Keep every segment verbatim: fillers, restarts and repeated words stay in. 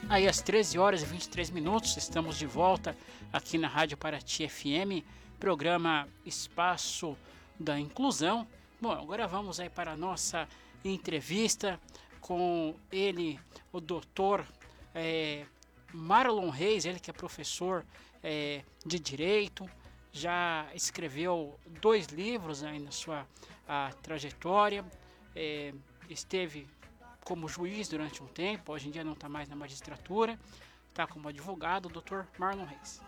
Aí às treze horas e vinte e três minutos, estamos de volta aqui na Rádio Paraty F M, programa Espaço da Inclusão. Bom, agora vamos aí para a nossa entrevista com ele, o doutor é, Marlon Reis, ele que é professor é, de Direito, já escreveu dois livros aí na sua a, trajetória, é, esteve como juiz durante um tempo, hoje em dia não está mais na magistratura, está como advogado, o doutor Marlon Reis.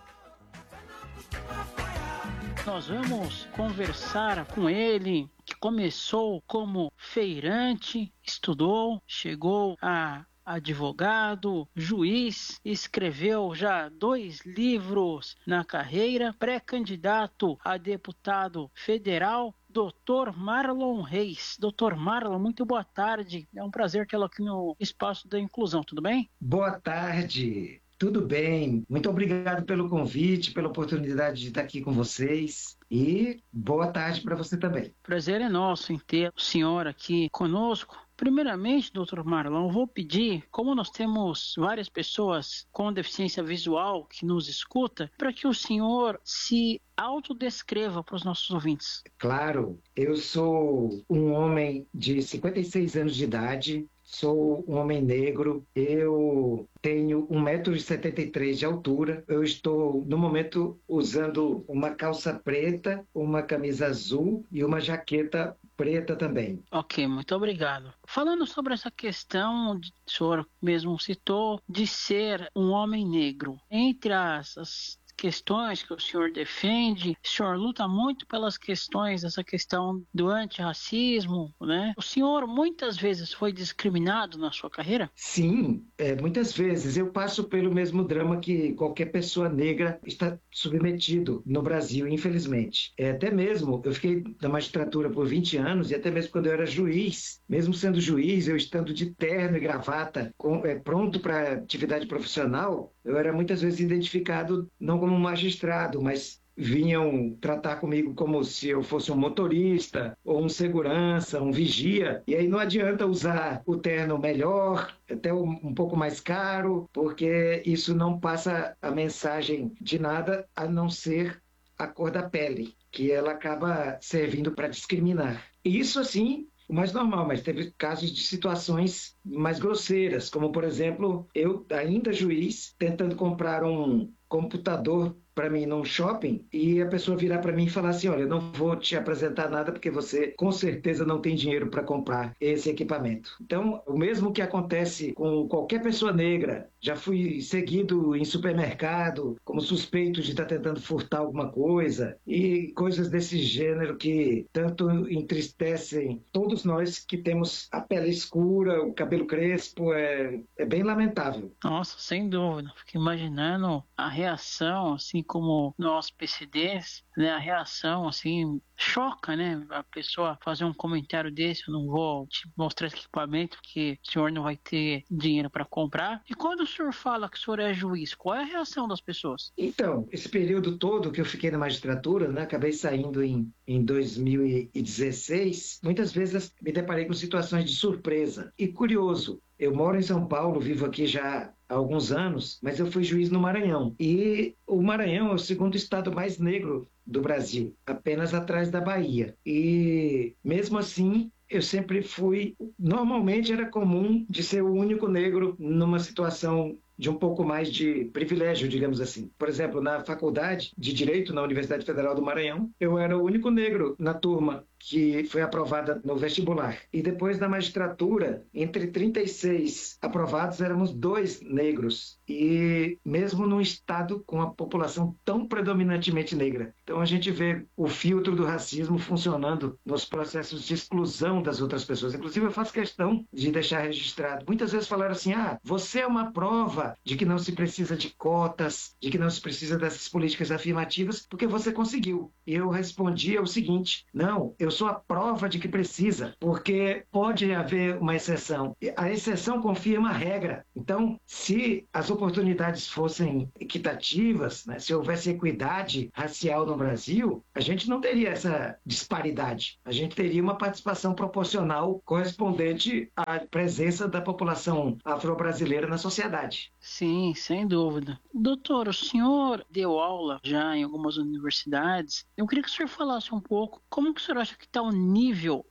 Nós vamos conversar com ele, que começou como feirante, estudou, chegou a advogado, juiz, escreveu já dois livros na carreira, pré-candidato a deputado federal, doutor Marlon Reis. doutor Marlon, muito boa tarde. É um prazer tê-lo aqui no Espaço da Inclusão, tudo bem? Boa tarde, tudo bem. Muito obrigado pelo convite, pela oportunidade de estar aqui com vocês. E boa tarde para você também. Prazer é nosso em ter o senhor aqui conosco. Primeiramente, doutor Marlon, vou pedir, como nós temos várias pessoas com deficiência visual que nos escuta, para que o senhor se autodescreva para os nossos ouvintes. Claro, eu sou um homem de cinquenta e seis anos de idade, sou um homem negro, eu tenho um metro e setenta e três de altura, eu estou no momento usando uma calça preta, uma camisa azul e uma jaqueta preta também. Ok, muito obrigado. Falando sobre essa questão, o senhor mesmo citou, de ser um homem negro, entre as, as questões que o senhor defende, o senhor luta muito pelas questões, essa questão do antirracismo, né? O senhor muitas vezes foi discriminado na sua carreira? Sim, é, muitas vezes. Eu passo pelo mesmo drama que qualquer pessoa negra está submetido no Brasil, infelizmente. É, até mesmo, eu fiquei na magistratura por vinte anos, e até mesmo quando eu era juiz, mesmo sendo juiz, eu estando de terno e gravata, com, é, pronto para atividade profissional, eu era muitas vezes identificado não como um magistrado, mas vinham tratar comigo como se eu fosse um motorista, ou um segurança, um vigia, e aí não adianta usar o terno melhor, até um pouco mais caro, porque isso não passa a mensagem de nada a não ser a cor da pele, que ela acaba servindo para discriminar. E isso, assim, o mais normal, mas teve casos de situações mais grosseiras, como, por exemplo, eu, ainda juiz, tentando comprar um computador para mim num shopping e a pessoa virar para mim e falar assim, olha, eu não vou te apresentar nada porque você com certeza não tem dinheiro para comprar esse equipamento. Então, o mesmo que acontece com qualquer pessoa negra, já fui seguido em supermercado como suspeito de estar tentando furtar alguma coisa e coisas desse gênero que tanto entristecem todos nós que temos a pele escura, o cabelo crespo, é, é bem lamentável. Nossa, sem dúvida. Fico imaginando a reação, assim, como nós P C Ds, né, a reação, assim, choca, né, a pessoa fazer um comentário desse, eu não vou te mostrar esse equipamento porque o senhor não vai ter dinheiro para comprar. E quando o senhor fala que o senhor é juiz, qual é a reação das pessoas? Então, esse período todo que eu fiquei na magistratura, né, acabei saindo em, em dois mil e dezesseis, muitas vezes me deparei com situações de surpresa. E curioso, eu moro em São Paulo, vivo aqui já há alguns anos, mas eu fui juiz no Maranhão. E o Maranhão é o segundo estado mais negro do Brasil, apenas atrás da Bahia. E mesmo assim, eu sempre fui... Normalmente era comum de ser o único negro numa situação de um pouco mais de privilégio, digamos assim. Por exemplo, na faculdade de Direito, na Universidade Federal do Maranhão, eu era o único negro na turma que foi aprovada no vestibular. E depois na magistratura, entre trinta e seis aprovados, éramos dois negros. E mesmo num estado com a população tão predominantemente negra. Então a gente vê o filtro do racismo funcionando nos processos de exclusão das outras pessoas. Inclusive eu faço questão de deixar registrado. Muitas vezes falaram assim, ah, você é uma prova de que não se precisa de cotas, de que não se precisa dessas políticas afirmativas, porque você conseguiu. E eu respondi o seguinte, não, eu eu sou a prova de que precisa, porque pode haver uma exceção. A exceção confirma a regra. Então, se as oportunidades fossem equitativas, né, se houvesse equidade racial no Brasil, a gente não teria essa disparidade. A gente teria uma participação proporcional correspondente à presença da população afro-brasileira na sociedade. Sim, sem dúvida. Doutor, o senhor deu aula já em algumas universidades. Eu queria que o senhor falasse um pouco como que o senhor acha que está o nível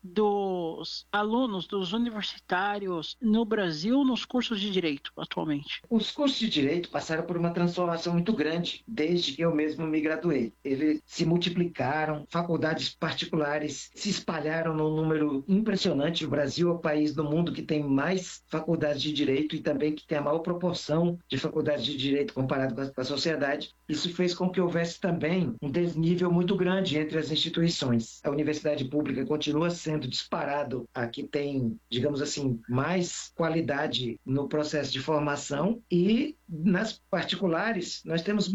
dos alunos, dos universitários no Brasil nos cursos de Direito atualmente. Os cursos de Direito passaram por uma transformação muito grande desde que eu mesmo me graduei. Eles se multiplicaram, faculdades particulares se espalharam num número impressionante. O Brasil é o país do mundo que tem mais faculdades de Direito e também que tem a maior proporção de faculdades de Direito comparado com a, com a sociedade. Isso fez com que houvesse também um desnível muito grande entre as instituições. A universidade pública continua sendo disparado a que tem, digamos assim, mais qualidade no processo de formação, e nas particulares nós temos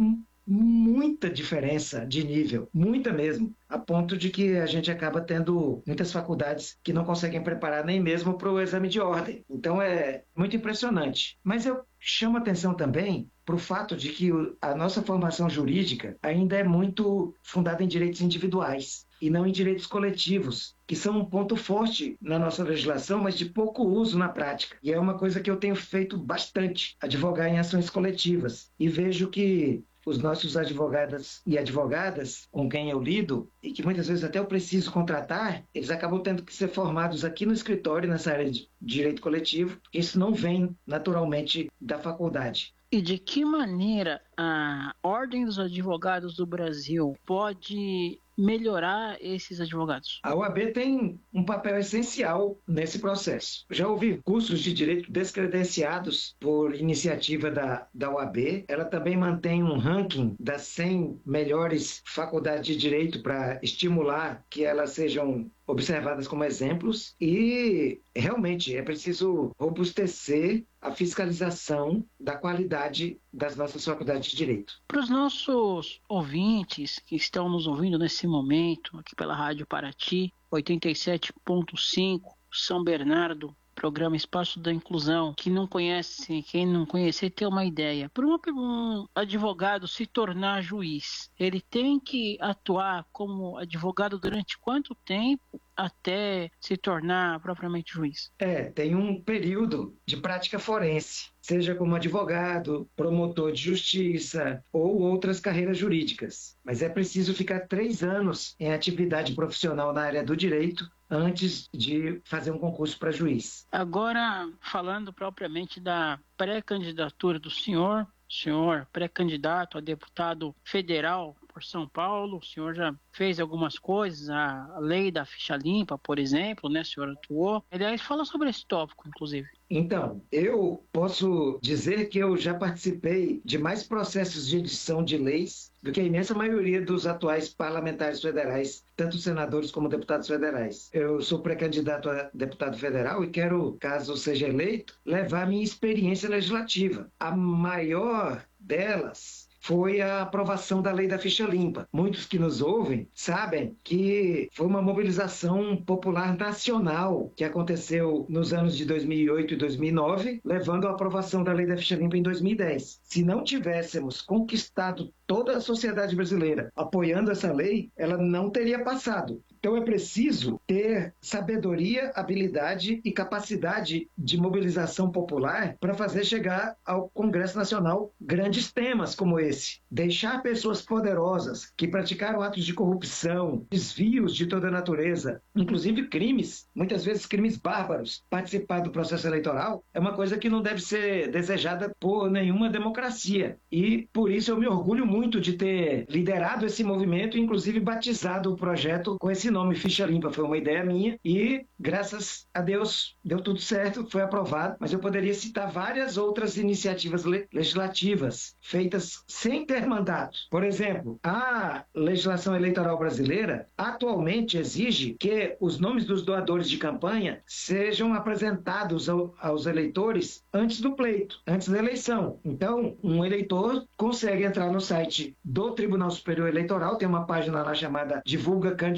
muita diferença de nível, muita mesmo, a ponto de que a gente acaba tendo muitas faculdades que não conseguem preparar nem mesmo para o exame de ordem. Então é muito impressionante. Mas eu chamo atenção também para o fato de que a nossa formação jurídica ainda é muito fundada em direitos individuais e não em direitos coletivos, que são um ponto forte na nossa legislação, mas de pouco uso na prática. E é uma coisa que eu tenho feito bastante, advogar em ações coletivas. E vejo que os nossos advogados e advogadas com quem eu lido, e que muitas vezes até eu preciso contratar, eles acabam tendo que ser formados aqui no escritório, nessa área de direito coletivo, porque isso não vem naturalmente da faculdade. E de que maneira a Ordem dos Advogados do Brasil pode melhorar esses advogados? A O A B tem um papel essencial nesse processo. Já ouvi cursos de direito descredenciados por iniciativa da, da O A B. Ela também mantém um ranking das cem melhores faculdades de direito para estimular que elas sejam observadas como exemplos, e realmente é preciso robustecer a fiscalização da qualidade das nossas faculdades de direito. Para os nossos ouvintes que estão nos ouvindo nesse momento, aqui pela Rádio Paraty, oitenta e sete ponto cinco, São Bernardo, programa Espaço da Inclusão, que não conhece, quem não conhecer, ter uma ideia. Para um advogado se tornar juiz, ele tem que atuar como advogado durante quanto tempo até se tornar propriamente juiz? É, tem um período de prática forense, seja como advogado, promotor de justiça ou outras carreiras jurídicas. Mas é preciso ficar três anos em atividade profissional na área do direito antes de fazer um concurso para juiz. Agora, falando propriamente da pré-candidatura do senhor, senhor pré-candidato a deputado federal por São Paulo, o senhor já fez algumas coisas, a lei da ficha limpa, por exemplo, né, o senhor atuou. Aliás, fala sobre esse tópico, inclusive. Então, eu posso dizer que eu já participei de mais processos de edição de leis do que a imensa maioria dos atuais parlamentares federais, tanto senadores como deputados federais. Eu sou pré-candidato a deputado federal e quero, caso seja eleito, levar a minha experiência legislativa. A maior delas foi a aprovação da lei da ficha limpa. Muitos que nos ouvem sabem que foi uma mobilização popular nacional que aconteceu nos anos de dois mil e oito e dois mil e nove, levando à aprovação da lei da ficha limpa em dois mil e dez. Se não tivéssemos conquistado toda a sociedade brasileira apoiando essa lei, ela não teria passado. Então é preciso ter sabedoria, habilidade e capacidade de mobilização popular para fazer chegar ao Congresso Nacional grandes temas como esse. Deixar pessoas poderosas que praticaram atos de corrupção, desvios de toda a natureza, inclusive crimes, muitas vezes crimes bárbaros, participar do processo eleitoral é uma coisa que não deve ser desejada por nenhuma democracia. E por isso eu me orgulho muito de ter liderado esse movimento e inclusive batizado o projeto com esse nome, Ficha Limpa. Foi uma ideia minha e, graças a Deus, deu tudo certo, foi aprovado. Mas eu poderia citar várias outras iniciativas le- legislativas feitas sem ter mandato. Por exemplo, a legislação eleitoral brasileira atualmente exige que os nomes dos doadores de campanha sejam apresentados ao, aos eleitores antes do pleito, antes da eleição. Então, um eleitor consegue entrar no site do Tribunal Superior Eleitoral, tem uma página lá chamada Divulga Cândido de Contas,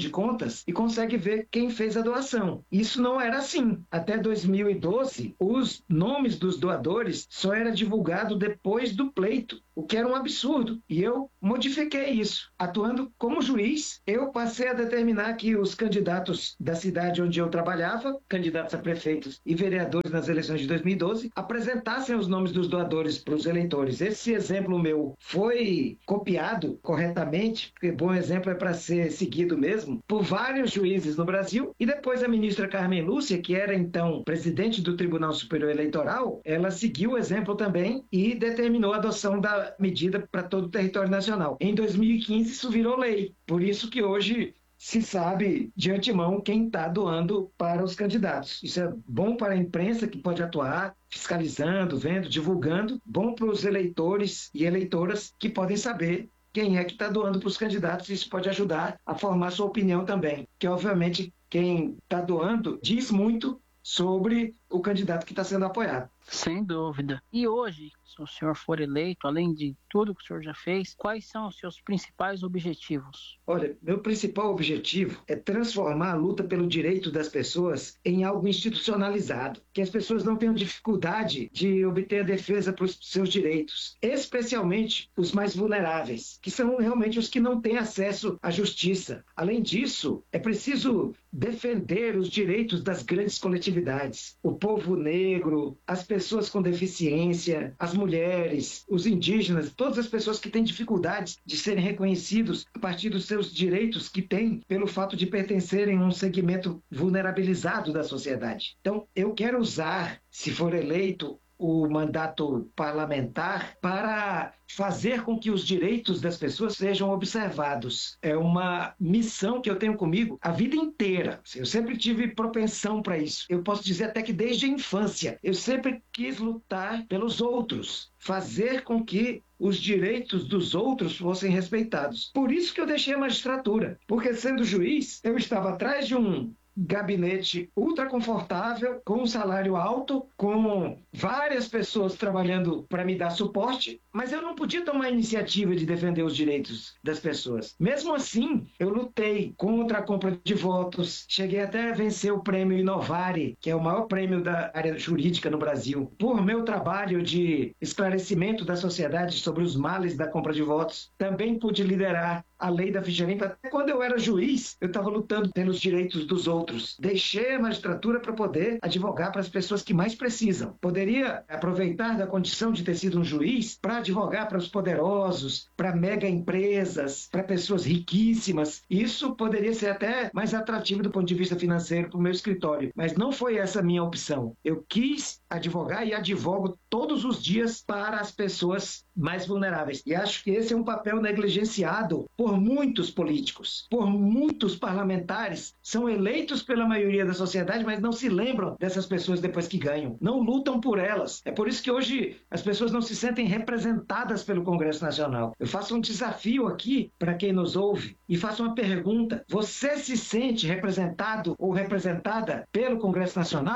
contas e consegue ver quem fez a doação. Isso não era assim. Até dois mil e doze, os nomes dos doadores só era divulgado depois do pleito, o que era um absurdo. E eu modifiquei isso. Atuando como juiz, eu passei a determinar que os candidatos da cidade onde eu trabalhava, candidatos a prefeitos e vereadores nas eleições de dois mil e doze, apresentassem os nomes dos doadores para os eleitores. Esse exemplo meu foi copiado corretamente, porque bom exemplo é para ser seguido mesmo, por vários juízes no Brasil, e depois a ministra Carmen Lúcia, que era então presidente do Tribunal Superior Eleitoral, ela seguiu o exemplo também e determinou a adoção da medida para todo o território nacional. Em dois mil e quinze isso virou lei, por isso que hoje se sabe de antemão quem está doando para os candidatos. Isso é bom para a imprensa, que pode atuar fiscalizando, vendo, divulgando, bom para os eleitores e eleitoras que podem saber quem é que está doando para os candidatos. Isso pode ajudar a formar sua opinião também, que obviamente quem está doando diz muito sobre o candidato que está sendo apoiado. Sem dúvida. E hoje, se o senhor for eleito, além de tudo que o senhor já fez, quais são os seus principais objetivos? Olha, meu principal objetivo é transformar a luta pelo direito das pessoas em algo institucionalizado, que as pessoas não tenham dificuldade de obter a defesa para os seus direitos, especialmente os mais vulneráveis, que são realmente os que não têm acesso à justiça. Além disso, é preciso defender os direitos das grandes coletividades, o povo negro, as pessoas com deficiência, as mulheres, os indígenas, todas as pessoas que têm dificuldades de serem reconhecidos a partir dos seus direitos que têm pelo fato de pertencerem a um segmento vulnerabilizado da sociedade. Então, eu quero usar, se for eleito, o mandato parlamentar para fazer com que os direitos das pessoas sejam observados. É uma missão que eu tenho comigo a vida inteira. Eu sempre tive propensão para isso. Eu posso dizer até que desde a infância. Eu sempre quis lutar pelos outros, fazer com que os direitos dos outros fossem respeitados. Por isso que eu deixei a magistratura, porque sendo juiz, eu estava atrás de um gabinete ultra confortável, com um salário alto, com várias pessoas trabalhando para me dar suporte, mas eu não podia tomar a iniciativa de defender os direitos das pessoas. Mesmo assim, eu lutei contra a compra de votos, cheguei até a vencer o prêmio Inovare, que é o maior prêmio da área jurídica no Brasil, por meu trabalho de esclarecimento da sociedade sobre os males da compra de votos. Também pude liderar a lei da ficha limpa. Até quando eu era juiz, eu estava lutando pelos direitos dos outros. Deixei a magistratura para poder advogar para as pessoas que mais precisam. Poderia aproveitar da condição de ter sido um juiz para advogar para os poderosos, para mega empresas, para pessoas riquíssimas. Isso poderia ser até mais atrativo do ponto de vista financeiro para o meu escritório. Mas não foi essa a minha opção. Eu quis advogar e advogo todos os dias para as pessoas mais vulneráveis. E acho que esse é um papel negligenciado por muitos políticos, por muitos parlamentares. São eleitos pela maioria da sociedade, mas não se lembram dessas pessoas depois que ganham. Não lutam por elas. É por isso que hoje as pessoas não se sentem representadas pelo Congresso Nacional. Eu faço um desafio aqui para quem nos ouve e faço uma pergunta. Você se sente representado ou representada pelo Congresso Nacional?